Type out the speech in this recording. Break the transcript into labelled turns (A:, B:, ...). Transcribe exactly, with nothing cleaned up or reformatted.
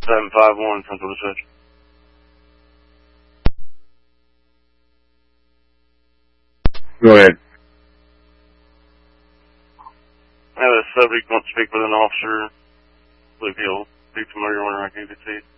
A: seven five one, Central Dispatch.
B: Go ahead.
A: I have a subject wants to speak with an officer. I believe he'll be familiar when I can see it.